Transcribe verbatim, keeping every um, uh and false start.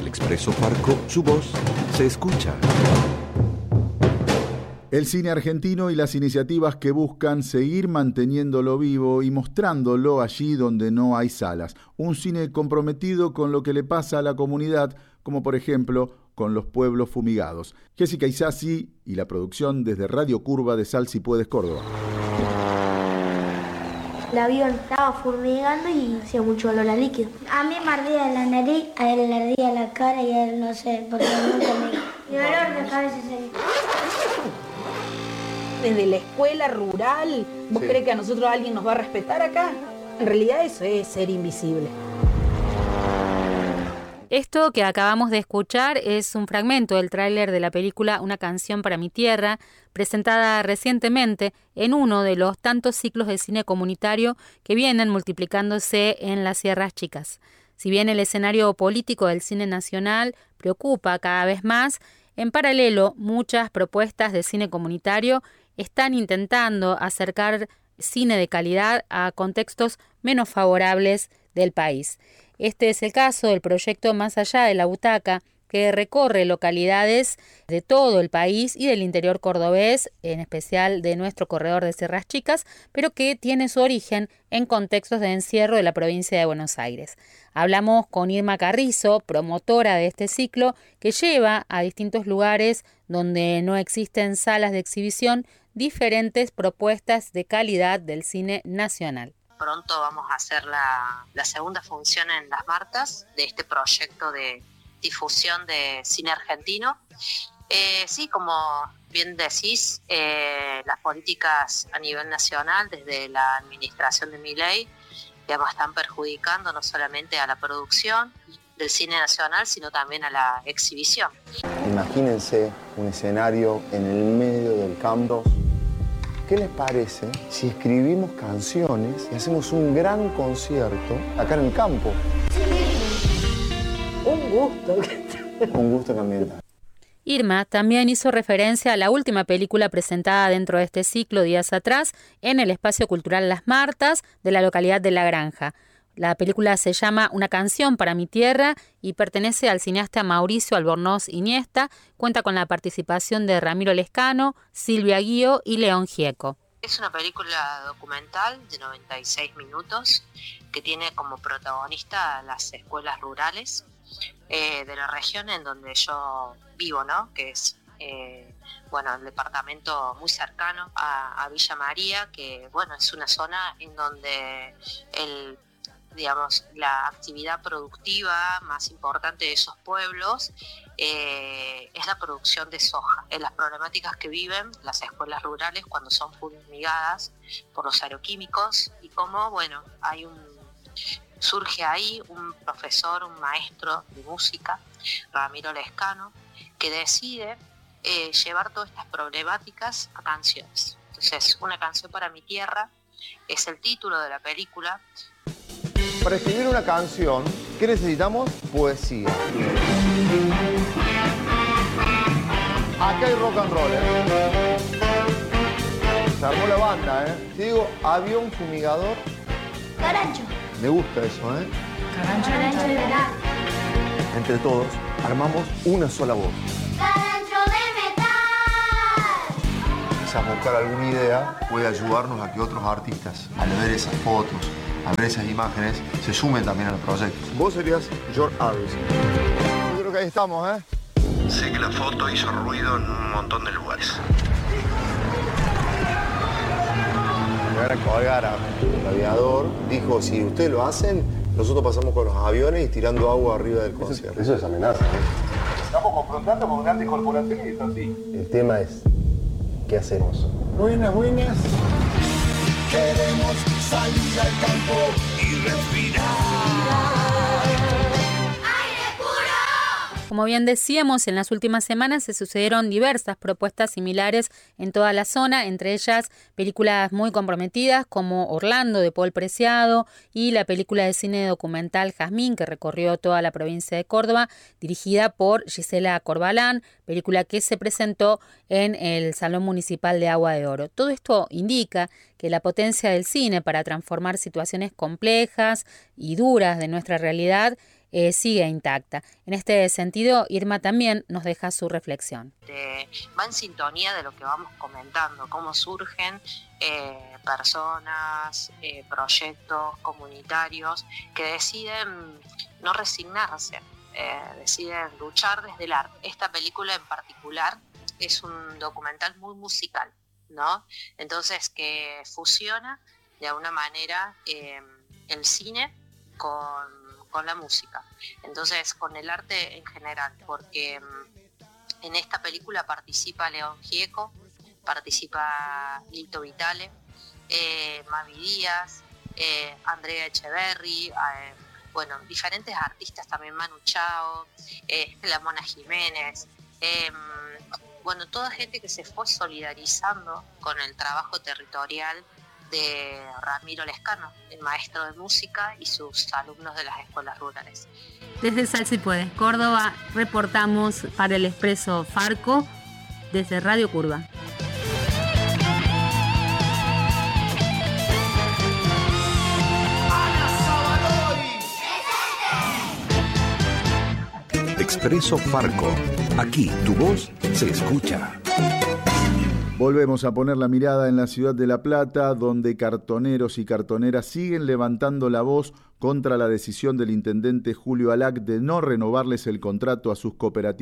Expreso Farco, su voz se escucha. El cine argentino y las iniciativas que buscan seguir manteniéndolo vivo y mostrándolo allí donde no hay salas. Un cine comprometido con lo que le pasa a la comunidad, como por ejemplo con los pueblos fumigados. Jessica Isasi y la producción desde Radio Curva de Sal Si Puedes, Córdoba. El avión estaba fumigando y hacía mucho olor a líquido. A mí me ardía la nariz, a él le ardía la cara y a él no sé, porque nunca me... Mi olor de cabeza sería... Desde la escuela rural, ¿vos sí. crees que a nosotros alguien nos va a respetar acá? En realidad eso es ser invisible. Esto que acabamos de escuchar es un fragmento del tráiler de la película Una canción para mi tierra, presentada recientemente en uno de los tantos ciclos de cine comunitario que vienen multiplicándose en las Sierras Chicas. Si bien el escenario político del cine nacional preocupa cada vez más, en paralelo muchas propuestas de cine comunitario están intentando acercar cine de calidad a contextos menos favorables del país. Este es el caso del proyecto Más allá de la butaca, que recorre localidades de todo el país y del interior cordobés, en especial de nuestro corredor de Sierras Chicas, pero que tiene su origen en contextos de encierro de la provincia de Buenos Aires. Hablamos con Irma Carrizo, promotora de este ciclo, que lleva a distintos lugares donde no existen salas de exhibición diferentes propuestas de calidad del cine nacional. Pronto vamos a hacer la, la segunda función en Las Martas de este proyecto de difusión de cine argentino. Eh, sí, como bien decís, eh, las políticas a nivel nacional desde la administración de Milei, digamos, están perjudicando no solamente a la producción del cine nacional, sino también a la exhibición. Imagínense un escenario en el medio del campo. ¿Qué les parece si escribimos canciones y hacemos un gran concierto acá en el campo? Un gusto. Un gusto también. Irma también hizo referencia a la última película presentada dentro de este ciclo días atrás en el Espacio Cultural Las Martas de la localidad de La Granja. La película se llama Una canción para mi tierra y pertenece al cineasta Mauricio Albornoz Iniesta. Cuenta con la participación de Ramiro Lescano, Silvia Guío y León Gieco. Es una película documental de noventa y seis minutos que tiene como protagonista las escuelas rurales eh, de la región en donde yo vivo, ¿no? Que es eh, bueno, el departamento muy cercano a, a Villa María, que bueno, es una zona en donde el digamos, la actividad productiva más importante de esos pueblos eh, es la producción de soja. En las problemáticas que viven las escuelas rurales cuando son fumigadas por los agroquímicos y cómo, bueno, hay un surge ahí un profesor, un maestro de música, Ramiro Lescano, que decide eh, llevar todas estas problemáticas a canciones. Entonces, Una canción para mi tierra es el título de la película. Para escribir una canción, ¿qué necesitamos? Poesía. Acá hay rock and roll, ¿eh? Se armó la banda, ¿eh? Si digo avión fumigador... Carancho. Me gusta eso, ¿eh? Carancho. Carancho de verdad. Entre todos, armamos una sola voz. ¡Carancho de metal! Quizás buscar alguna idea puede ayudarnos a que otros artistas, al ver esas fotos, a ver esas imágenes, se sumen también al proyecto. Vos serías George Harrison. Yo creo que ahí estamos, ¿eh? Sé que la foto hizo ruido en un montón de lugares. Llegar a colgar a un aviador, dijo, si ustedes lo hacen, nosotros pasamos con los aviones y tirando agua arriba del concierto. Eso, eso es amenaza, ¿eh? Estamos confrontando con grandes corporaciones y eso sí. El tema es, ¿qué hacemos? Buenas, buenas. Queremos salir al campo y respirar. Como bien decíamos, en las últimas semanas se sucedieron diversas propuestas similares en toda la zona, entre ellas películas muy comprometidas como Orlando de Paul Preciado y la película de cine documental Jazmín, que recorrió toda la provincia de Córdoba, dirigida por Gisela Corbalán, película que se presentó en el Salón Municipal de Agua de Oro. Todo esto indica que la potencia del cine para transformar situaciones complejas y duras de nuestra realidad eh, sigue intacta. En este sentido, Irma también nos deja su reflexión. Eh, va en sintonía de lo que vamos comentando, cómo surgen eh, personas, eh, proyectos comunitarios que deciden no resignarse, eh, deciden luchar desde el arte. Esta película en particular es un documental muy musical, ¿no? Entonces que fusiona de alguna manera eh, el cine con, con la música, entonces con el arte en general, porque en esta película participa León Gieco, participa Lito Vitale, eh, Mavi Díaz, eh, Andrea Echeverry, eh, bueno, diferentes artistas también, Manu Chao, eh, la Mona Jiménez, eh, bueno, toda gente que se fue solidarizando con el trabajo territorial de Ramiro Lescano, el maestro de música, y sus alumnos de las escuelas rurales. Desde Sal Si Puedes, Córdoba, reportamos para el Expreso Farco desde Radio Curva. Expreso Farco. Aquí tu voz se escucha. Volvemos a poner la mirada en la ciudad de La Plata, donde cartoneros y cartoneras siguen levantando la voz contra la decisión del intendente Julio Alac de no renovarles el contrato a sus cooperativas.